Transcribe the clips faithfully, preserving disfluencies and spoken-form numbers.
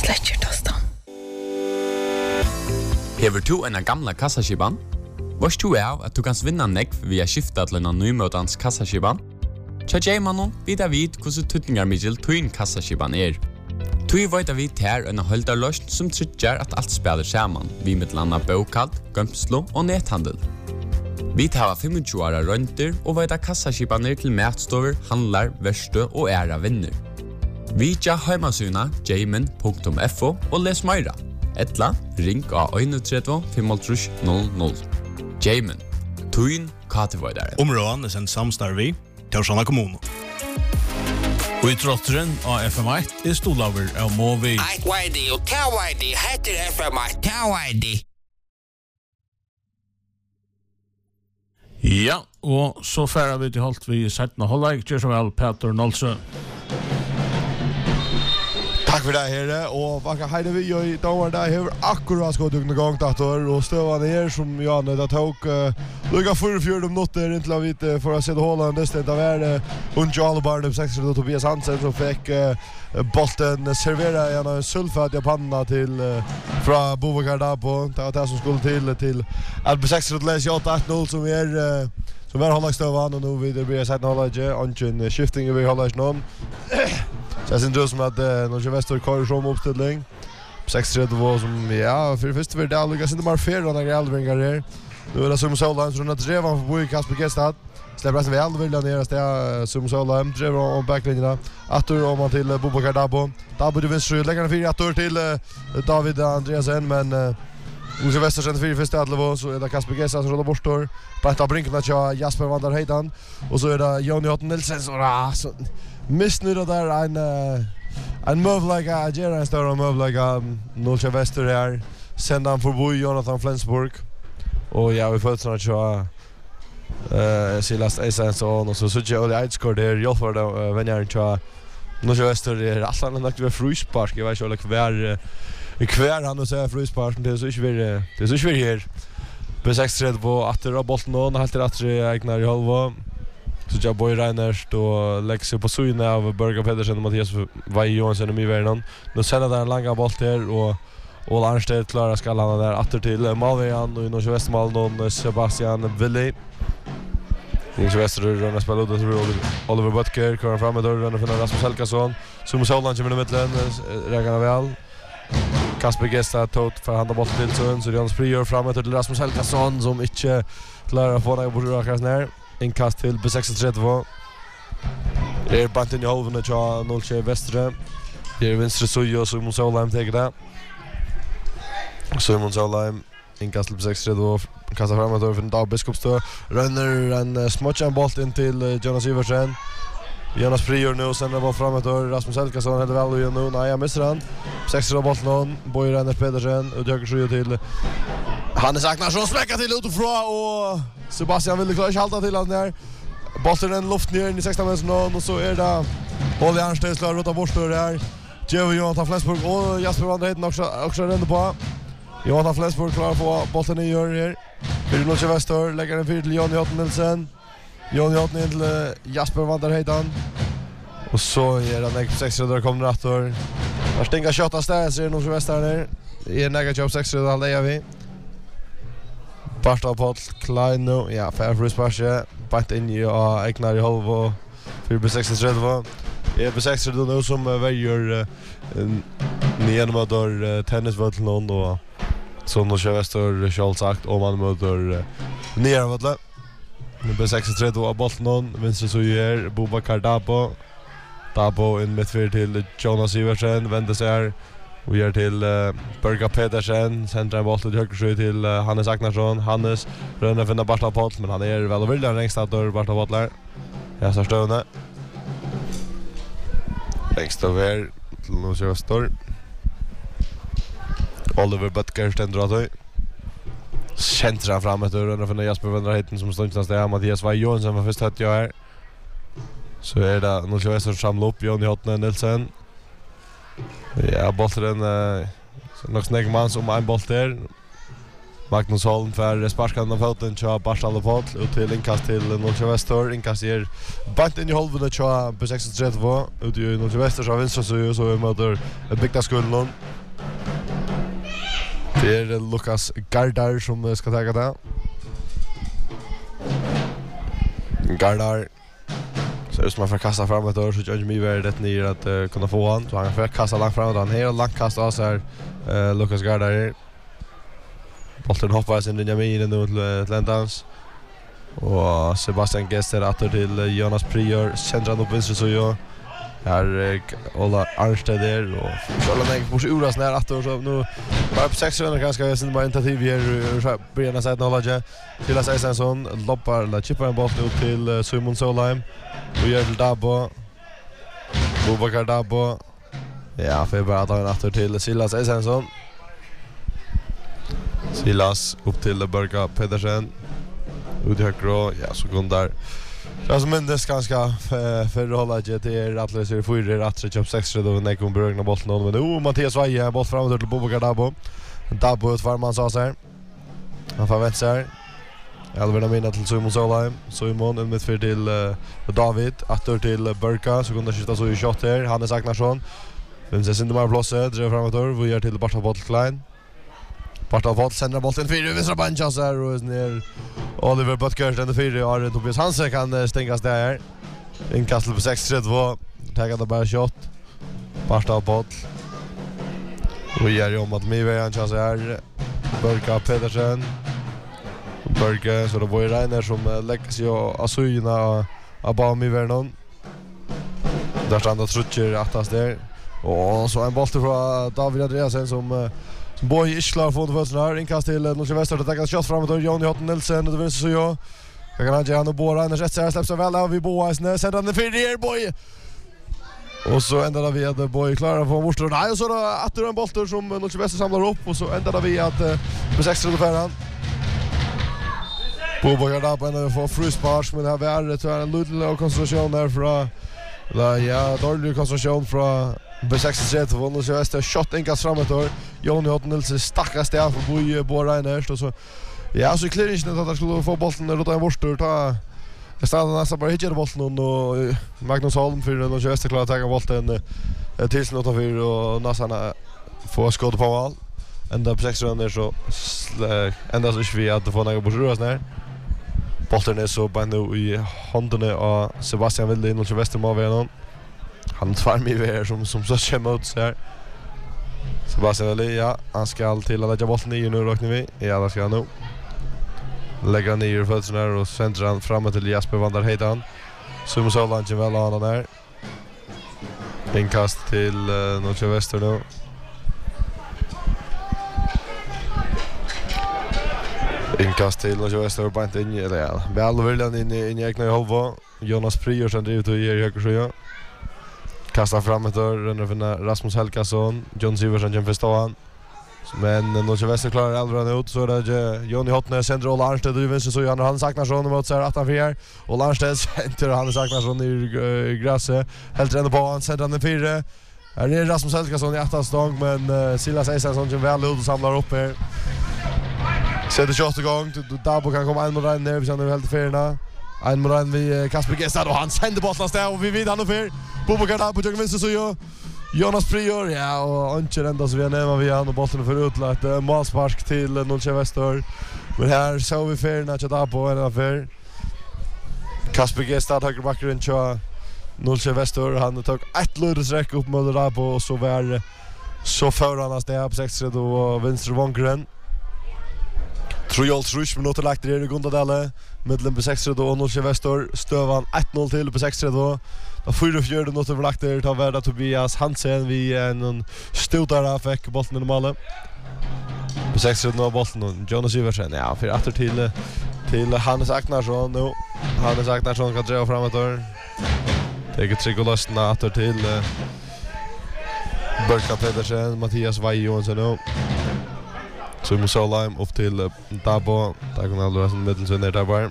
släcker tastan. Hever du en gamla kassaskiban? Vars du er at du kan vinna nekv via skifta til en nymøtans kassaskiban? Tja Jaymanon vidar vid hvordan tutningar middel tuin kassaskiban er. Tui veit vi ter en holdarløst som trykker at alt spiller saman, vi med landa bokald, gømslo og nethandel. Vi tar tjuefem åra rønter og veit kassaskibaner til matstover, handlar, verste og æra vinner. Vi tja heimasuna jayman punktum f o og les meira. Etla, ring av tre en fem fem null null. Jayman, tuin katevoidare. Områden er sendt samstarv vi, Torsjana kommune. Og i trotteren av F M ett er stolaver av Movi. Eit Weidi og Tawaidi heter F M ett Tawaidi. Ja, og så færer vi til holdt vi settende holdet. Gjør så vel, Peter Nolsø. Takk for det her, og hva heide vi jo i damer der hever akkurat skått uken gang dator, og støvene her som Janne da tok uh, lukka fyrre-fjørde minutter inntil vi uh, for å se det hålet det stedet av her under alle barn på seksten og Tobias Hansen som fikk uh, bolten servera gjennom en sulfat i panna til uh, fra Bovekar da på, det var det som skulle til til at på seksten og les åtte ett null som er uh, som er håndlagsstøvene, og nå vil det bli sett en håndlagje, ikke skifting i håndlagje noen. Så jag syns som att uh, Norge Väster kör som uppställning. sex tre två som ja, för först för det alltså inte mer fair och några äldringar här. Nu är det som Solan från att driva för Boy Kasper Gestad. Släpper sig väl vill ner där som Solan driver och backlinjerna. Attor om man till Bobakar Dabo. Dabo det vinner lägger en fyra attor till uh, David Andreasen men uh, Norge Väster sen fyra första atlevo så är det Kasper Gestad som håller bortor. På brinken att jag Jasper Vandar Heidan och så är det Jonny Hotten Nilsen så missnöjd där en uh, en mövliga Agera en stor mövliga Norge Väster här sända han förbi Jonathan Flensburg och jag vill få såna att eh Silas Essens och så så jag det skor där jag för det vänner tror Norge Väster är alla något vi fruspark jag vet inte kvar kvar han och så fruspark det är så inte det är så inte här på sex tre på att det bollen och helt rätt egnar i halva. Så jag boy Reiners då lägger sig på syna av Berger Pedersen och Mattias Vai Johansson och Mivernon. Nu sänder där en långa boll där och och Arnstedt klarar skallarna där åter till Malvian och i Norge Västmal och Sebastian Willi. Norge Väster rör spelar då så Oliver Butker kommer fram med dörren och finner Rasmus Helgason. Som Solan kommer i mitten räknar väl. Kasper Gestad tot för handa boll till så så Jans Prior fram till Rasmus Helgason som inte klarar att få den bort rakas ner. Inkast till på sex tre två. Det är banten i halvan och Norge Västre. Det är vänster Sojo som Solheim tar det. Simon Solheim inkast till på sex tre två. Kastar framåt över från Dag Biskopstö. Runner en smutchen boll in till Jonas Iversen. Jonas Prior nu sen var framåt över Rasmus Helgason hade väl ju nu. Nej, jag missar han. sex tre boll någon. Boy Renner Pedersen och höger sju till Hannes Agnarsson smäcker till utifrån och Sebastian ville klara halta till han där. Bollen den luft ner in i sexton meters och så är det Holly Arnstedt slår rota bort då där. Joey Jonathan Flensburg och Jasper Vandar Heiden också också ränner på. Jonathan Flensburg klarar på bollen i gör här. För Norge Väster lägger den fyr till Jonny Hotten Nilsen. Jonny Hotten till Jasper Vandar Heiden. Och så är det en sex där kommer åter. Där stänger skottar stäs i Norge Väster där. I negativ sex där lägger vi. Barsta på Klein nu. Ja, fair free sparse. Bant in i och egnar i halv och för på sex tre två. Är på sex tre nu som väljer nio motor tennisvallen någon och så nu kör Väster Charles sagt om man möter nio vallen. Nu på sex tre två bollen någon vänster så gör Bobakar Dabo. Dabo in midfield till Jonas Iversen vänder sig vi är till uh, Berger Pedersen, centrar en boll till höger sju till uh, Hannes Agnarsson. Hannes rönner finna Bartla Poll, men han är väl och vill den längst över Bartla Poll. Jag så stående. Längst över till Norge Väster. Oliver Butker ständer åt dig. Centrar framåt och rönner finna Jasper Vandar Heiden som står någonstans där. Mattias Vai Johansson var först hött jag här. Så är det Norge Väster samlar upp Jonny Hotten Nilsen. Ja, bollen eh nog snägg man som en boll där. Magnus Holm för sparkan av foten till Barstall Poll ut till inkast till Norge Väster. Inkast är bant in i halvan och på sex tre två ut i Norge Väster så vänster så så möter Bigta Skullen. Det är Lukas Gardar som ska ta det. Gardar så är det som man får kasta fram ett år så John Miver rätt ner att uh, kunna få han. Så han får kasta långt fram och han är långt kast av sig uh, Lukas Gardar. Bollen hoppar sin linje med in nu till Lendans. Och Sebastian Gester åter till uh, Jonas Prior central upp vänster så ju. Här uh, Ola Arnstedt där och så långt jag på uras när åter så nu bara på sex runder ganska väl sen bara initiativ här börjar säga knowledge till att säga sån loppar la chippa en boll ut till uh, Simon Solheim. Och gör till Dabo. Bobakar Dabo. Ja, för bara ta en åter till Silas Esensson. Silas upp till Berga Pedersen. Ut i högra, ja, sekundar. Det som mindes ganska för att hålla G T R att lösa fyra att köpa sex då när kommer brögna bollen men nu Mattias Vaje boll framåt till Bobakar Dabo. Dabo ut var man sa så här. Han får vänster. Elverna minna till Simon Solheim. Simon in mittfält till uh, David. Attor till uh, Berka. Så kunde skjuta så i shot här. Hannes Agnarsson. Vem ser inte mer plåse. Drev framåt. Vi gör till Bartal Boll Klein. Bartal Boll sänder bollen fyra. Vänstra benchas här. Och ner Oliver Buttkers. Den fyra. Arne Tobias Hansen kan uh, stängas där. Inkastel på sex tre två. Taggade det bara shot. Bartal Boll. Vi gör ju om att Mive han chans här. Berka Pedersen. Berge så det var ju Reiner som lägger sig och asujna av Bami Vernon. Där stannar Trutcher attast där. Och så en boll från David Andreasen som som boy isklar från fötterna här. Inkast till Norrköping Väster att ta skott framåt och Jonny Hotten Nilsen och det vinner så jag. Jag kan inte han och Bora Reiner rätt så här släpps väl av vi Boa snä sen den för det boy. Och så ändrar vi att boy klarar på Worstor. Nej och så då att en boll som Norrköping Väster samlar upp och så ändrar vi att med sex runder för han. Bobakar Dabo en för fruspark men det har varit en liten koncentration där från la ja dålig koncentration från B sextiotre för nu så är det shot inkast framåt då Jonny Hotten Nilsen stackars där för boy Bora Reiner och så ja så klär inte att han skulle få bollen där utan Worstor ta det står nästan bara hittar bollen och Magnus Holm för den och Väster klarar att ta bollen till snart för och nästan få skott på mål ända på sex runder så ända så vi att få några bollar där. Bollen är så bara nu i händerna av Sebastian Wilde in till Västermål. Han tar mig över som som så kommer ut så här. Sebastian Wilde ja, han ska till att lägga bollen i nu räknar vi. Ja, det ska han nu. Lägga ner i fötterna och centrar han fram till Jasper Vandar Heitan. Som så långt väl han där. Inkast till uh, Norrköping Väster nu. Inkast till Norrköping Väster på inte in eller ja. Väl vill in i in i egna halva. Jonas Prior som driver till i höger sjö. Kastar fram ett dörr under för Rasmus Helgason, John Siversen jämför ståan. Men Norrköping Väster klarar aldrig ut så det Jonny Hotten central Arnstedt och vänster så Jan han saknar så mot så att han fyra och Arnstedt center han saknar så i gräset. Helt rätt på han sätter den fyra. Här är Rasmus Helgason i åtta stång men uh, Silas Eisensson som väl ut och samlar upp här. Sätter shot igång. Dabo kan komma en mot en ner. Vi känner helt färna. En mot en vid Kasper Gestad och han sänder bollen där och vi vid han och för. Bobakar Dabo på vänster så ju. Jonas Prior ja och Ancher ända så vi nämner vi han och bollen för ut ett uh, målspark till Norrköping Väster. Men här så vi färna att Dabo en affär. Kasper Gestad högerbacken så Norrköping Väster han tog ett lursträck upp mot Dabo och så var så förarnas det på sex tre och vänster vankren. Trojol Trusch minuter lagt det i Gundadale mellan på sex tre och Norrköping Väster stövan ett noll till på sex tre då. Då fyra fjärde minuter lagt det tar värda Tobias Hansen vi en stutare fick bollen i målet. På sex tre då bollen och Jonas Siversen ja för åter till till Hannes Agnarsson nu. Hannes Agnarsson kan dra framåt då. Det är Trigolosna åter till Berka Pedersen, Mattias Vaje Johansson nu. Så vi så lime upp till uh, Dabo. Där kan alla som mitten så ner där bara.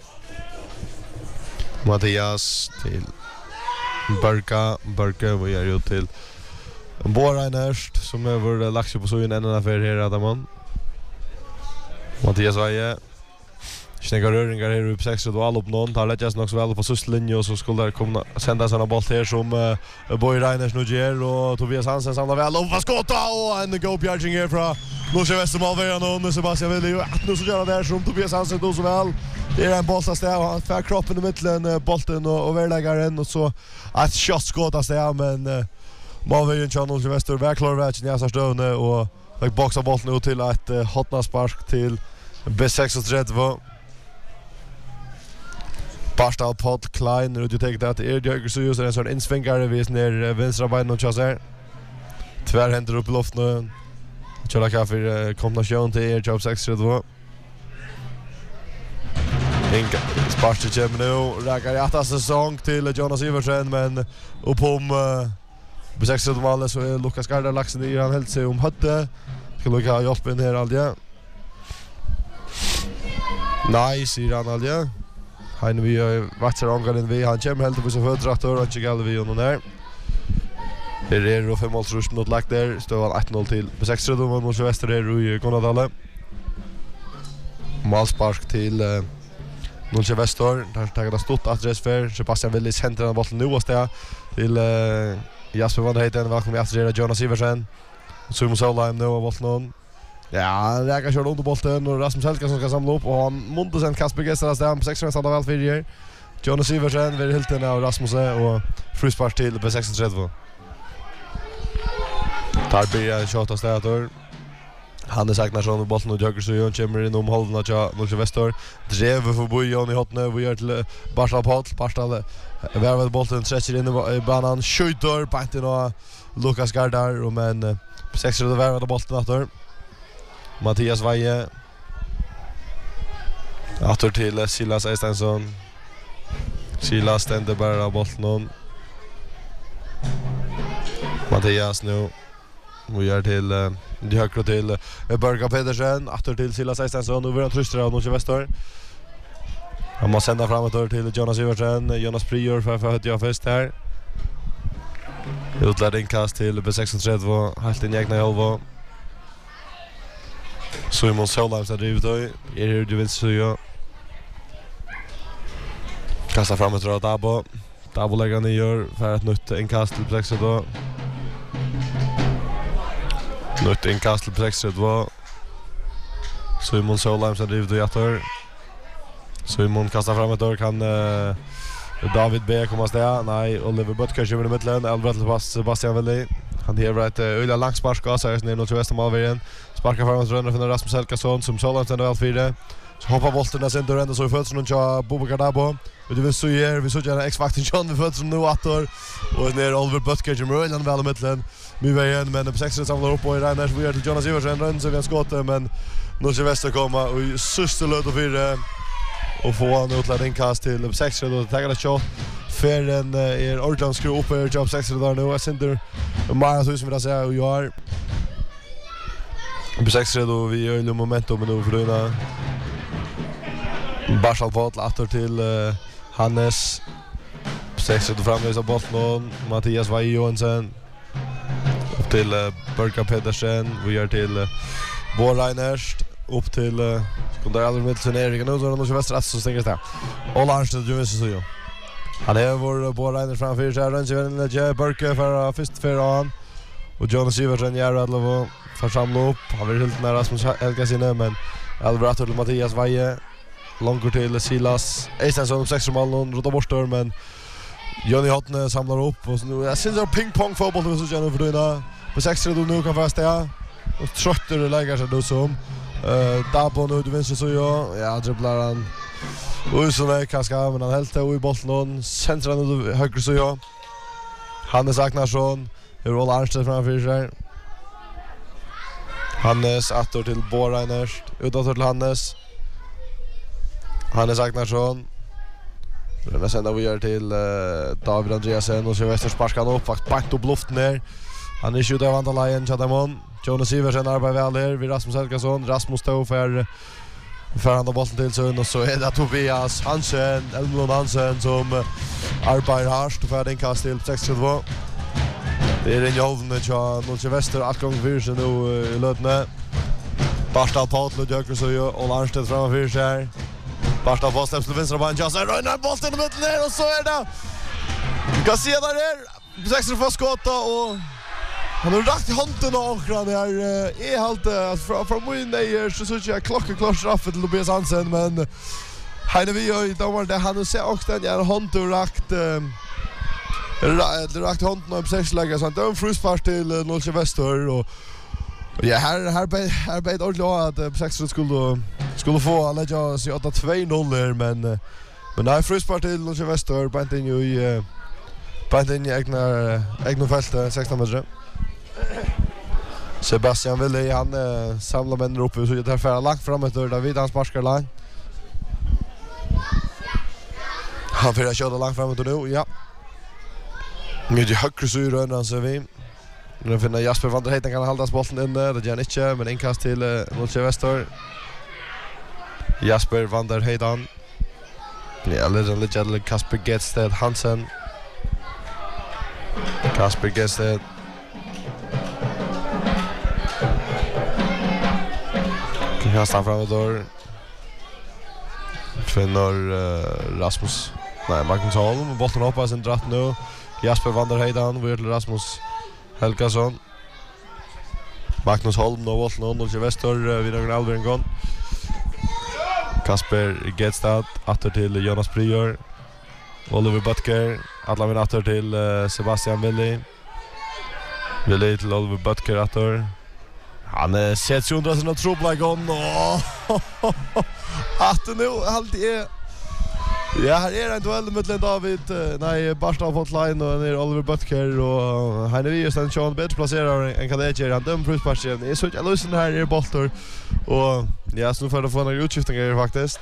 Mattias till Berka, Berka vi är ju till Bora Reinerst som är vår lagt på så en annan affär här Adamon. Mattias Vaje Snägga röringar här upp sex och all upp någon. Tar läggas nog så väl på sustlinje och så skulle det komma sända såna boll här som uh, Boy Reiners nu ger och Tobias Hansen samlar väl upp för skott och en go bjärging här från Lucia Westermalm och Sebastian Willi att nu så gör det där som Tobias Hansen då så väl. Det är en bollsast där och han får kroppen i mitten bollen och och överläggaren och så ett shot skottas där men uh, Malvern Channel till Väster Värklor vägen i Asar stövne och fick boxa bollen ut till ett uh, hotna spark till B sextiotre. Barstal Paul Klein, och du tänker att är det höger så just en sån insvingare vis ner vänstra benet och chassar. Tvär händer upp i luften. Köra kaffe kombination till er job sextiotre. Inga spark till nu. Räcker i åtta säsong till Jonas Iversen men upp om B sextiotre mål så är Lukas Gardar laxen i han helt sig om hade. Ska Lukas hjälpa in här alltid. Nice i han alltid. Han vi vattar angående vi han kommer helt på så fördraktor och inte gäller vi honom där. Det är då fem måls mot lagt där står han ett noll till på sextiotre mot Väster där i Konadale. Målspark till uh, Nolche Väster där tar det stort adress för Sebastian Willi center av bollen nu och där till uh, Jasper van der Heiden välkommen att göra Jonas Iversen. Så måste Solheim nu av bollen. Ja, det kan köra under bollen och Rasmus Helgesson ska samla upp och han måste sen Kasper Gessler där på sex standa väl för Jonas Iversen vill helt den av Rasmus och frispark till på sextiotre. Tar blir shot av Stator. Han är saknar sån bollen och jogger så Jon kommer in om hållen av Nolche Väster. Drev för Bojan i hotne vi gör till Barstal Paul. Barstal värvar bollen stretcher in i banan skjuter panten och Lukas Gardar och men på sextiotre värvar bollen åter. Mattias Veje. Åter till Silas Eistensson. Silas ständer bara bollen. Mattias nu. Vi gör till uh, de högra till uh, Berga Pedersen. Åter till Silas Eistensson. Nu vill han tröstra av Nolche Väster. Han måste sända framåt till Jonas Iversen. Jonas Prior för att höra först här. Utlärd inkast till B sextiotre. Helt in i egna halva. Simon Solheim har drivit då. Är det du vill så kasta framåt då Dabo. Dabo lägger ner för ett nytt inkast till Plexo då. Nytt inkast till Plexo då. Simon Solheim har drivit då jätter. Simon kastar framåt då kan uh, David B komma stä. Nej, Oliver Butker kommer i mitten. Albert pass Sebastian Willi. Han hever ett öliga langspark och så är ner mot Västermalm. Sparkar framåt runt för Rasmus Helgesson som sållar den väl fyra. Så hoppar bollen där sen då ändå så i fötterna och Bobakar Dabo. Och det vill så här vi så gärna X-faktorn John vi fötter nu åter och ner Oliver Butker kommer in väl i mitten. Vi vägen men på sextiotre samlar upp och i Reiners vi gör till Jonas Iversen runt så vi har skott men Nolche Väster komma och sista löd och fyra och få han utlad inkast till sextiotre och ta det shot. För en är Orjan skru upp i jobb sextiotre där nu. Jag synder Maja så som vi säger och gör. På sextiotre då vi gör ju momentum nu för då. Barstal Paul åter till uh, Hannes. På sextiotre framvisar bollen Mattias Veje Johansson. Upp till uh, Berga Pedersen. Vi gör till uh, Bo Reiners. Upp till uh, skulle aldrig med turneringen nu så Nolche Väster så stänger det. All Arnstedt du visst så ju. Han är vår Bo Reiners framför sig runt sig J Berke för först för han och Jonas Iversen gör alla för samla upp. Han vill helt nära Rasmus Helgesson men Albert till Mattias Veje. Långt till Silas. Eistensson sex mål och rota bort men Johnny Hotne samlar upp och så nu jag syns det ping pong fotboll så gärna för då på sextiotre då nu kan fast ja och tröttar det lägger sig då som eh Dabo nu du vinner så ja ja dribblar han och så där kaska men han helt i bollen centralt och höger så ja Hannes Agnarsson är roll Arnstedt framför sig. Hannes åter till Bo Reiners utåt till Hannes. Hannes Agnarsson. Den sända vi gör till uh, David Andreasen och så Väster sparkar han upp fakt bant och bluft ner. Han är skjuter av andra linjen Chatamon. Jonas Iversen arbetar väl här vid Rasmus Helgesson. Rasmus står för för andra bollen till så och så är det Tobias Hansen, Elmlund Hansen som uh, arbetar hårt för den kast till sextiotre. Det är en jovne tja Nolche Väster att gång virsen nu i lötne. Barstal Paul och Jöker så ju och Arnstedt framför sig. Barsta på släpps till vänstra banjan. Så rör bollen i mitten där och så är det. Vi kan se där är sex för skott och han har rakt i handen och han är är halt från från min där så så jag klockan klar straff till Tobias Hansen men hade vi ju då var det han ser också den är hand och rakt rakt handen och sex lägger så en fruspark till Norrköping Väster och ja, här här här beit ordentligt att sex skulle skulle få alla jag så åtta två noll men men nej fruspark till Norrköping Väster bant in ju i bant in i egna egna fält sexton meter. Sebastian Ville han uh, samlar män uppe så det för långt framåt där David han sparkar långt. Han får köra långt framåt nu, ja. Nu det högre syren alltså vi. Nu finner Jasper van der Heiden kan hålla bollen inne, det gör han inte men inkast till uh, Norrköping Väster. Jasper van der Heiden. Ja, lite lite Kasper Gedsted Hansen. Kasper Gedsted. Kan stanna framåt då. Finner uh, Rasmus. Nej, Magnus Holm bollen upp av sin dratt nu. Jasper van der Heiden vill Rasmus Helgason. Magnus Holm nu bollen under till Väster vid någon Alvin gång. Kasper Gedstad åter till Jonas Prior. Oliver Butker alla med åter till uh, Sebastian Willi. Willi till Oliver Butker åter. Han är sett ju undra sina trubbla igång och att nu alltid är ja, här är en duell mellan David nej Barsta har fått line och ner Oliver Butker och han är ju sen Sean bättre placerar en kandidat han döm frusparken är så jag löser här är bollar och ja så nu får det få några utskiftningar faktiskt.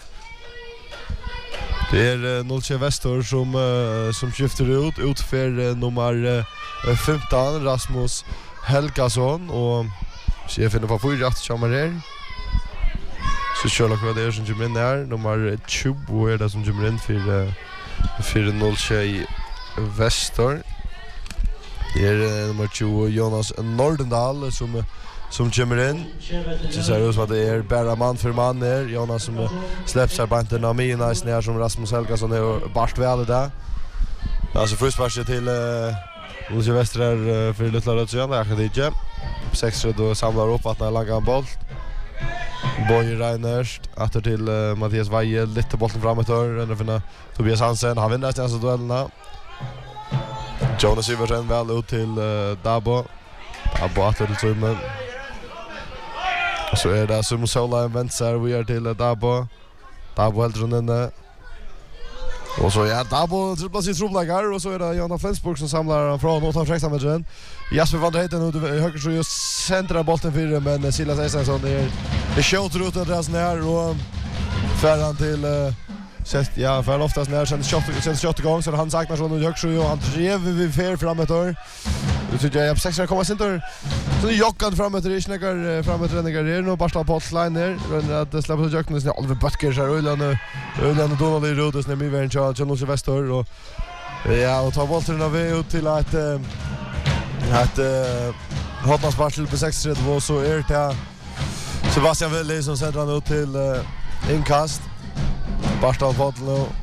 Det är Norrköping Väster som som skiftar ut ut för nummer femton Rasmus Helgason och så jag finner på fyra rätt som är där. Så kör jag det som kommer in där. Nummer tjugo är det som kommer in för för Norrköping Väster. Det är nummer tjugo Jonas Nordendal som som kommer in. Så ser det ut som att det är bara man för man där. Jonas som släpps här banten av mig nice ner som Rasmus Helgason är barst väl där. Alltså fruspark till Norrköping Väster för lite rött så jag kan inte. sex då samlar upp att när långa boll. Boy Reiners åter till uh, Mattias Vaje lite bollen framåt och den finna Tobias Hansen han vinner nästan så duellerna. Jonas Iversen väl ut till uh, Dabo. Dabo åter till Simon. Och så är det som Sola en vänster vi är till uh, Dabo. Dabo helt runt inne. Och så ja, Dabo tripplar sig trubblagar och så är det Jonas Flensburg som samlar från åtta sexton meter. Jasper van der Heiden nu höger så just centra bollen för men Silas Eisensson är det skjuter ut det där och för han till sett ja för oftast när sen skott sen skott igång så han saknar så nu höger så och han drev vi fer framåt då. Du tycker jag sex komma center. Så joggar framåt det snäcker framåt ränningar är nu bara på line där att släppa så joggen så Oliver Butker så Öland Öland Donald i rodes när vi var en charge och Norrköping Väster och ja och ta bollen av ut till att att hoppas bara till på sex och så är det Sebastian Willi som sätter han ut till uh, inkast. Barsta av bollen och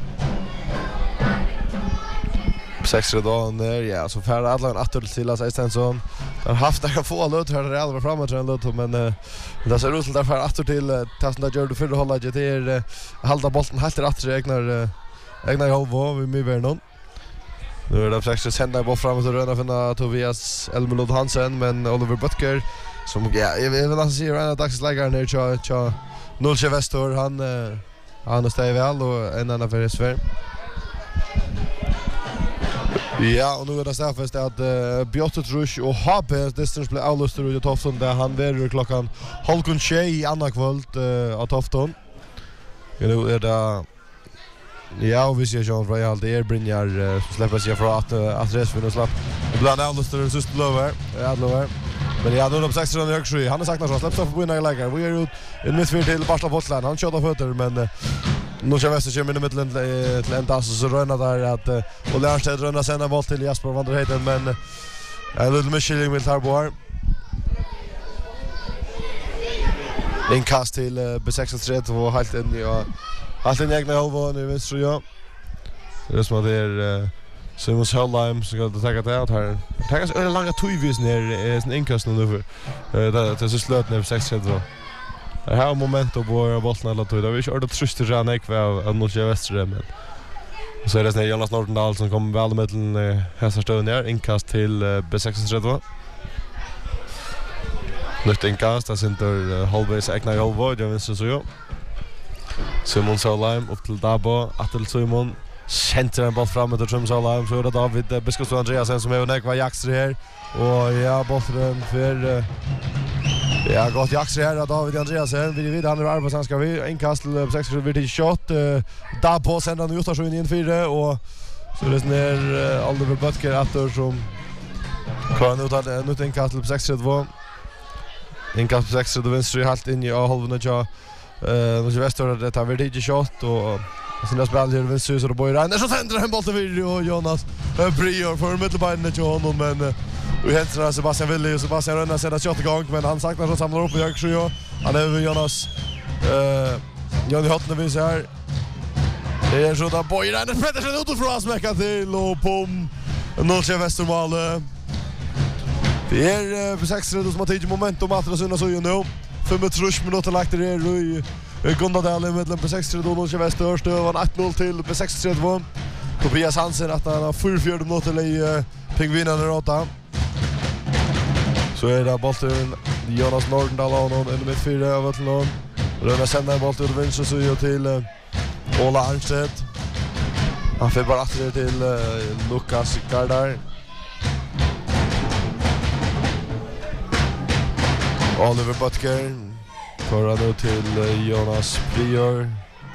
sex då ner ja så för alla en åtta till Silas Eistensson. Han har haft att få lut här det allra framåt en lut men uh, det ser ut som därför åtta till uh, tassen där gör det för att hålla det är uh, hålla bollen helt rätt egna uh, egna halva vi med ver någon. Nu är det faktiskt sända boll framåt och röna finna Tobias Elmelod Hansen men Oliver Butker som ja jag vill nästan se Ryan dagslägaren ner till till Norrköping Väster han uh, han är stäv väl och en annan för Sverige. Ja, och nu är det straffast att uh, Björn Trusch och H P distance blir avlöst ut i Tofton där han verer klockan halv tjej i andra kvällt uh, av Tofton. Nu är det ja, och vi ser ju att Royal det är Brynjar uh, släpper sig för att uh, att res för nu släpp. Ibland avlöst ut just lower. Ja, lower. Men ja, nu är det sex runt högre. Han har sagt att han släpps på innan lägger. Vi är ut i mittfält till Barsta Portland. Han kör då fötter men uh, nu kör Väster kör in i mitten till en tass så röna där att uh, och Lärstedt röna sen en boll till Jasper van der Heiden men uh, en liten missing vill ta bort. En kast till uh, B sextiotre och helt in i Allt in egna halvan i vänster ja. Det är som att det är Simon Solheim som ska ta det out här. Det är en långa tvivisen här är en inkast nu för. Det det så slöt ner sex då. Det här momentum på bollen alla två. Det är ju ordet trust till Jan Ekve av Norge Västre men. Så är det sen Jonas Nordendal som kommer väl mellan hästar stön där inkast till B sextiotre då. Nytt inkast där center halvvägs egna halva jag vill så ju. Simon Solheim upp till Dabo, Attel Simon center en boll fram med Trum Solheim så är det David Biskos Andreasen som är och nekva jaxer här och ja bollen för ja gott jaxer här David Andreasen vi vid han är arbets han ska vi inkast till sex vid till shot Dabo sender han ut och in i fyra och så det är Oliver Butker Attor som kan ut att nu inkast till sex två inkast sex då vänster halt in i halvan och Eh, nu väster det tar vi det shot och sen spelar det vänster så det boy ränder så tänder han bollen vid och Jonas Prior för mittelbacken till honom men vi händsar Sebastian Willi och Sebastian rönnar sedan shot igång men han saknar så samlar upp i höger han är Jonas eh Johnny Hotne vi ser det är så där boy ränder Pettersson ut för att smäcka till och pom Norge Västermal det är för sex rädd som har tagit momentum att det så ju nu femtiotre minuter lagt det är i Gondadalen mellan på sextio då Norge Väster stövan ett noll till på sextiotre. Tobias Hansen att han har fyrtiofyra minuter i Pingvinerna rota. Så är det bollen Jonas Nordendal och någon i mittfältet av till någon. Röna sända en boll till vänster så ju till Ola Arnstedt. Han får bara efter till Lukas Gardar. Oliver Butker för nu till Jonas Prior.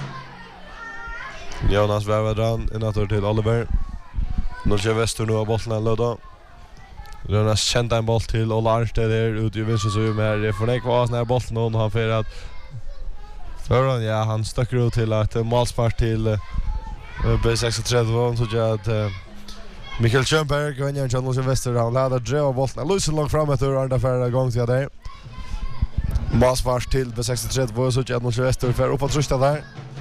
Jonas Vävadran inåt till Oliver. Norge Väster nu har bollen låda. Jonas kända en boll till Ola Arnstedt där ute i vänster så med för det kvar när bollen och han för att för ja han stackar ut till att målspark till B sextiotre så att Mikael Schönberg och Jan Norge Väster han hade dröva bollen lösa långt framåt och andra för gång till där. Målspark till B sextiotre så att Norge Väster för upp att trusta där.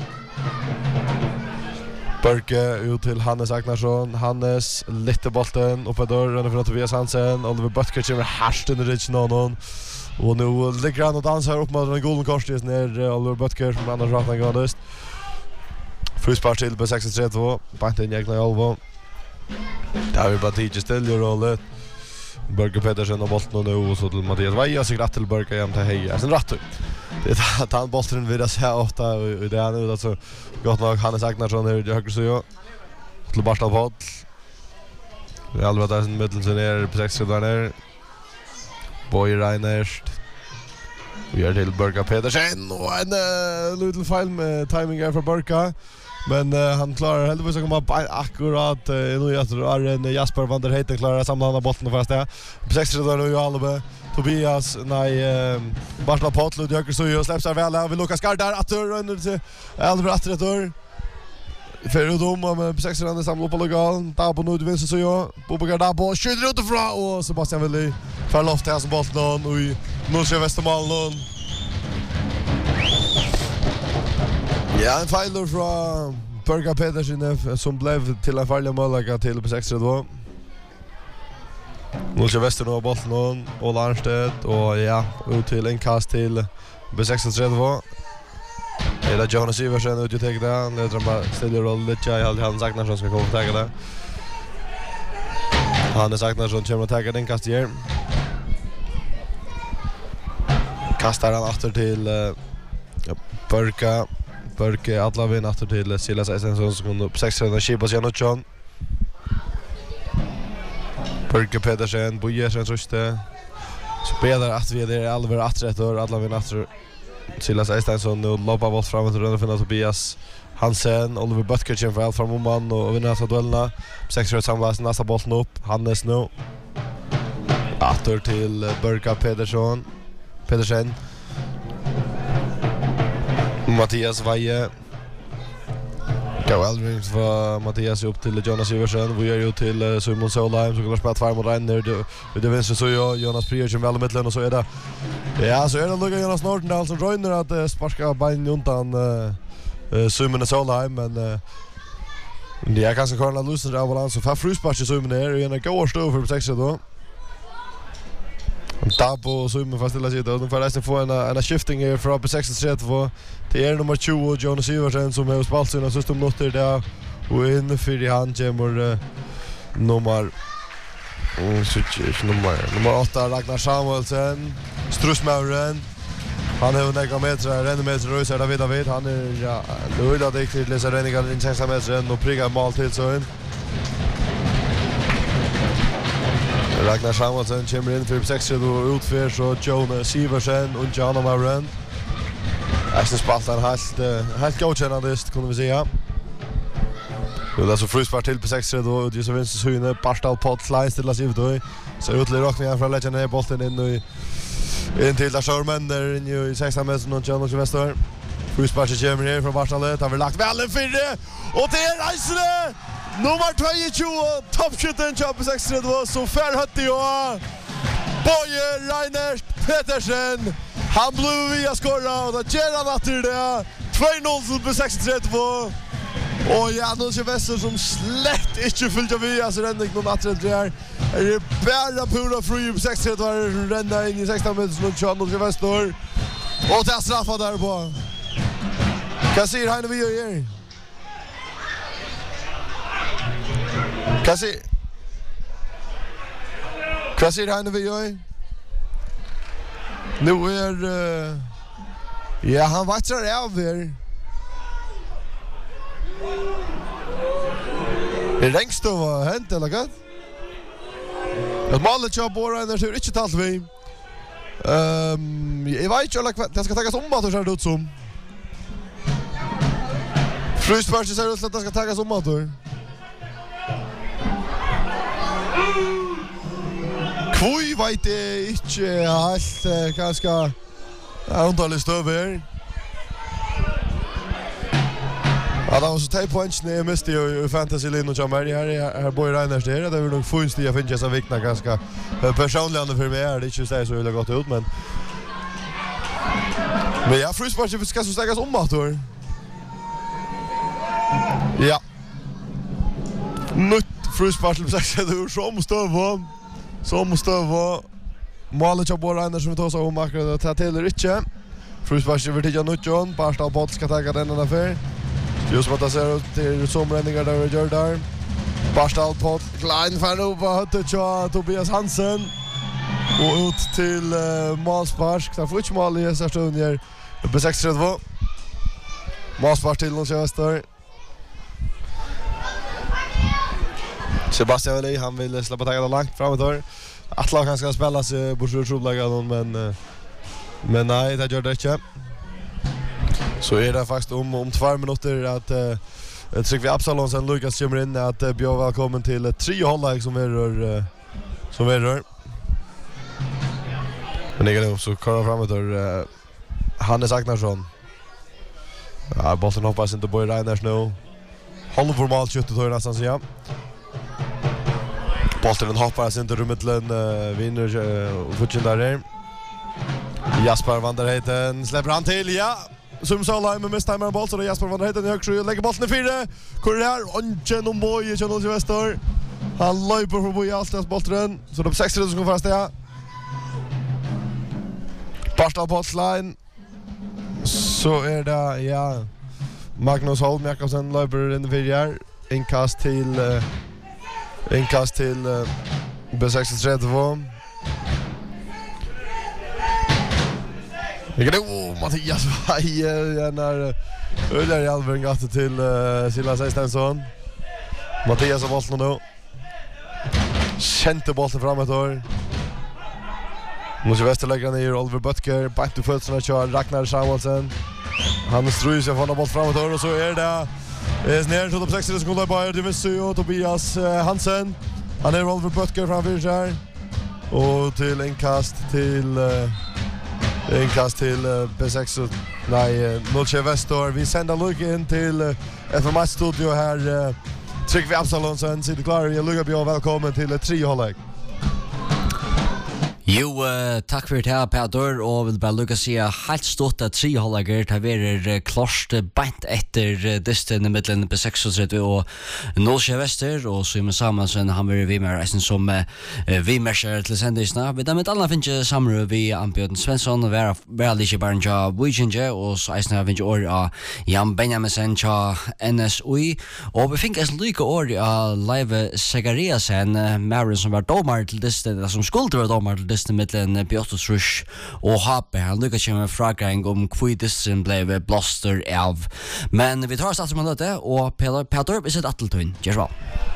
Börke ut till Hannes Agnarsson. Hannes lite bollen upp på dörren från Tobias Hansen. Oliver Butker kommer härst under richen någon. Och nu ligger han och dansar upp mot den golden korset ner Oliver Butker som annars rattar gårdest. Frispark till B sextiotre. Bant in egna Alvo. Där vi bara tidigt still gör rollet. Börke Pedersen och bollen nu och så till Mattias Vaja sig rätt till Börke hem till Heja. Sen rätt. Det är att han bollen vill se ofta och det är nu alltså gott nog Hannes Agnarsson här i höger så ju till Barstad Podd. Det är allvarligt där i mitten så ner på sex där ner. Boy Reiners. Vi är till Börke Pedersen och en uh, liten fel med timing här för Börke. Men uh, han klarar heldigvis att komma akkurat uh, nu jag tror är en Jasper van der Heiten klarar samla han bollen fast det. På sex där nu Albe. Tobias nej uh, Barstad Podd och jag så ju släpps väl av Lukas Gardar att under till Albe att rätt för dem med sex där samla på lokal. Där på nu du vinner så ju på Gardar skjuter ut ifrån och Sebastian Willi för loft här som bollen och i Norge Västermal någon. Ja, en fejl från Börke Pedersen som blev till en farlig mållägga till på sextiotre. Norge Väster nu har bollen och Arnstedt och ja, ut till en kast till B sextiotre. Det är Jonas Iversen ut i täcket där. Det är bara ställer roll lite. Jag hade han sagt när han ska komma och täcka det. Han har sagt när han kommer att täcka den kast igen. Kastar han åter till ja, Börke. Börke alla vinn åter till Silas Eistensson som kom upp sexhundra kipa sig något John. Börke Pedersen, Bojersen sista. Spelar att vi är allvar att rätt och alla vinn åter Silas Eistensson och lobbar bort framåt och finna Tobias Hansen, Oliver Butker kommer väl fram om man och vinner så duellerna. sexhundra samlas nästa bollen upp. Hannes nu. Åter till Börke Pedersen. Pedersen. Mattias Vaje. Gavel rings för Mattias upp till Jonas Iversen. Vi är ju till Simon Solheim som kan spela två mot en där. Det vinner så ju Jonas Prior som väl mittlen och så är det. Ja, så är det Lukas Jonas Nordendal som röjner att sparka bein undan uh, Simon Solheim, men uh, det är ganska kvar när Lusen Avalanche så för fruspark i Simon är ju en god stå för sex då. Dabo Simon fast det låter då för resten få en en shifting här från på sex tre två till är nummer tjugo Jonas Iversen som har spelat sina system noter där och in för han kommer uh, nummer och så nummer nummer åtta Ragnar Samuelsen Strussmauren. Han har några meter, en meter rösa David David. Han är ja, lojal att det läsa räddningar in sex meter och pricka mål till så in. Ragnar Samuelsen kommer in för sex och utför så Jonas Iversen och John Amaran. Axel Spaltan helt helt godkännandest kunde vi säga. Och det är så frusspart till på sex då och det så vinst Sune Barstal Pot slice till Lasiv då. Så utlig rockning från lägga ner bollen in i in till där Sherman där in i sex meter och Jonas Wester. Frusspart kommer ner från Barstal det har vi lagt väl en fyra och det är Reisle nummer tjugo toppskytten på sex då så för hade jag Boje Reinert Petersen. Han blev via skora och det ger han att det två noll på sex två. Och ja, nu ser Wester som slett inte fullt av via så ränning någon att det är. Är det bara pura fri på sex två rända in i sexton meter och John och Wester. Och det straffar där på. Vad säger han vi gör? Vad säger Vad säger han vi gör? Nu är uh, ja, han vattrar av här. Är längst då hänt eller vad? Det målet jag bara när det inte talt vi. Ehm, jag vet inte eller det ska tagas om att det ser ut som. Frustration ser ut att det ska tagas om att det. Kvui vet det inte allt ganska underligt över. Ja, det var så tre points när jag miste i fantasy-linn och kommer här här Boy Reiners där. Det är nog funst jag finns så vikna ganska personligen för mig är det inte så så illa gått ut men men jag fruspark vi ska så sägas om att då. Ja. Nutt fruspark så säger du som stöv som stöv målet jag Boy Reiners som tar så om makro ta till det inte. Fruspark vi till Nutt John Barstal Bolt ska ta den där för. Just vad det ser ut till somränningar där vi gör där. Barstal Pot, Klein fan upp och hade tja Tobias Hansen. Och ut till uh, Malsparsk. Det får inte mål i nästa stund här. På sex två. Malsparsk till Norrköping. Sebastian Eli, han vill släppa taget långt framåt där. Atla kan ska spela sig på sjutton men uh, men nej, det gör det inte. Så är det faktiskt om om två minuter att uh, Tryggvi Absalon sen Lucas kommer in att uh, bjöd välkommen till uh, tre halvlek som är uh, som är rör. Men det går så kör framåt där uh, Hannes Agnarsson. Ja, bollen hoppas inte Boy Reiners nu. Håller formalt skjutet då nästan så ja. Bollen hoppar sig inte rummet uh, vinner och fortsätter där. Jasper van der Heiden släpper han till ja. Som Solheim med mistimer boll så det Jasper van der Heiden högre lägger bollen i fyra. Kurrer och John Boy John Wester. Han löper för Boy Alstas bollen så det sex som fast ja. Barstal Potline. Så är det ja. Magnus Holm Jakobsen löper in i fyra. Inkast till uh, inkast till uh, B sex tre två. Jag oh Mattias Weijer när Uller i Alvren gatt till uh, Silas Eistensson. Mattias har bollen nu. Känte bollen framåt år. Måste Västerlägga ner Oliver Butker, back to fötterna kör Ragnar Samuelsen. Han strus jag får boll framåt år och så är det är ner till de sextio sekunder på det vill och Tobias uh, Hansen. Han är Oliver Butker framför sig. Och till en kast till uh, inkast till uh, B sex nej uh, Norrköping Västor. Vi sänder lugg in till uh, F M S-studio här. Uh, Tryggvi Absalonsen sitter klar. Jag luggar björ välkommen till uh, tre halvlek. Jo, uh, takk for det her, Peter, og vil bare lukke å si helt stått at tre hållager til å være klart beint etter disten i midten på seksogtretti og Nolsjø Vester, og så er vi sammen, så han vil vi med reisen som uh, vi merser til sendisene. Vi da med alle finner sammen vi Ambjørn Svensson, og være like bare en tja Weekendje, og så eisen her finner år av Jan Benjaminsen tja N S U I, og vi finner en like år av Leive Segariasen, uh, Maren som var dommer til disten, eller som skulle være dommer til disten mittlen Bjottos Rush og Hape. Han lukka kjemme fragring om hvor disten ble blåster av. Men vi tar stats med dette, og Peter, vi sitter Atteltun. Gjør så vel.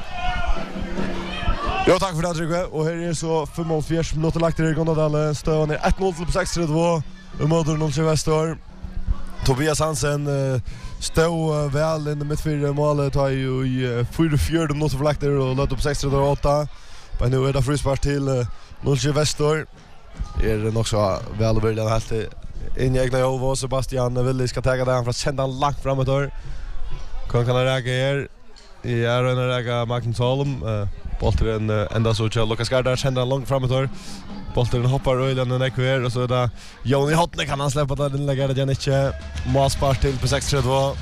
Jo, takk for det, Trygve. Og her er så femogfjers minutter lagt i Gondadale. Støven er ett noll til på seksogtretti, og møter Nolsjø Vester. Tobias Hansen uh, stod uh, vel inn i midtfyrre målet, tar jo i uh, fyrre minutter for lagt i, og løt opp seksogtretti og åtta. Men nå er det fryspark til uh, Nolsjø Vester. Er det nok så vel og början helt inn i egna jobb, og Sebastian Willi skal tega det, han får sende han langt frem etter. Kan kan han række her. I er en række Magnus Holm. Uh, Bolteren uh, enda så til Lukas Gardar, sender han langt frem etter. Bolteren hopper øylen en ekve her, og så er det Joni Hotne kan han slippe det, den legger det igjen ikke. Målspart til på seksogtretti.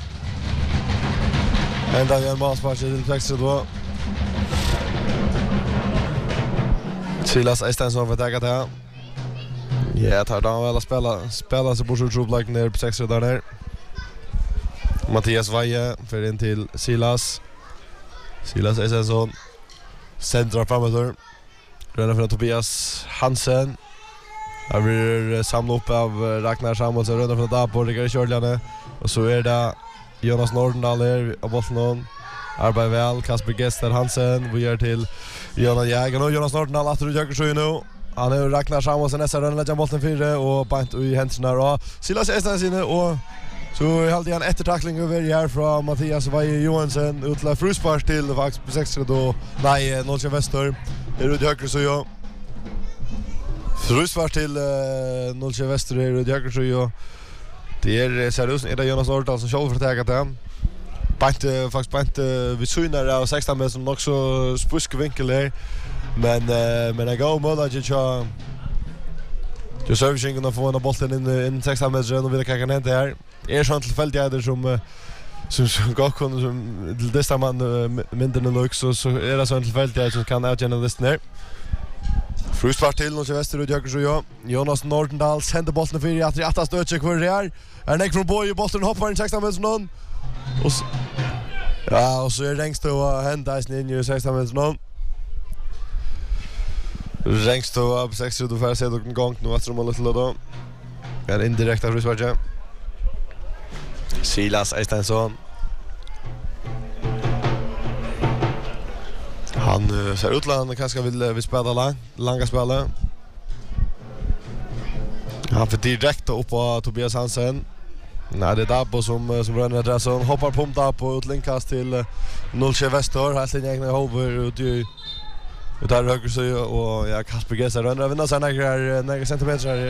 Enda igjen målspart til på seksogtretti. Silas Eistensson får tagga det. Ja, tar da väl att spela spela sig på Sjutrublack ner på sex där ner. Mattias Vaje för in till Silas. Silas Eistensson centrar framåt. Rönnar för Tobias Hansen. Här blir samla upp av Ragnar Samuelsson, rönnar för där på Rickard Körljane. Och så är det Jonas Nordendal här av bollen. Arbeid vel, Kasper Gester Hansen, vi gjør til Jonas Jäger og Jonas Nordendal at du gjør sju nå. Han er Ragnar Samuelsen, neste rønne legger bolten fire, og beint i hendene her, og Silas Eistens sine, og så halte jeg en ettertakling over her fra Mathias Vaje Johansen, ut til fruspark til faktisk på seksogtretti, nei, Nolsjø Vester, er ute i høyre så jo. Fruspark til uh, Nolsjø Vester er ute i høyre så jo. Det er seriøst, er det Jonas Nordendal som selv får taget det. Bant faktisk bant vi syner av sexton meter som nok så spusk vinkel her. Men uh, men jeg går mål at jeg jo servicing og få en bollen inn inn sexton meter og vil ikke kan hente her. Er sånn tilfeldigheter som uh, som som går kun som til disse man uh, mindre looks så så er det sånn tilfeldigheter som kan avgjøre listen her. Frustfart til Nolsjø Vester og Jørgen Sjo. Jonas Nordendal sender bollen for i at det er støtje hvor det er. Er nek från Boy bollen hoppar inn sexton meter någon. Och ja, och så är Rengstå och hända inn i sexton meter någon. Rengstå på sex då för att se då en gång nu efter målet då. Är indirekt av Rusvarje. Silas Eistensson. Han uh, ser ut att han kanske vill vill spela lång, långa spel. Han får direkt upp på Tobias Hansen. Nej, det är Dabbo som som rör adressen. Hoppar pumpa på utlinkast till uh, Nolsjø Vester. Här ser egna hover ut i ut där höger så och ja Kasper Gessar rör vinner sen några några centimeter